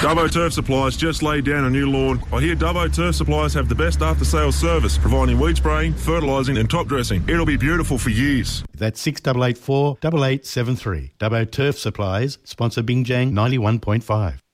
Dubbo Turf Supplies just laid down a new lawn. I hear Dubbo Turf Supplies have the best after-sales service, providing weed spraying, fertilising and top dressing. It'll be beautiful for years. That's 6884 8873. Dubbo Turf Supplies, sponsor Bingjang 91.5.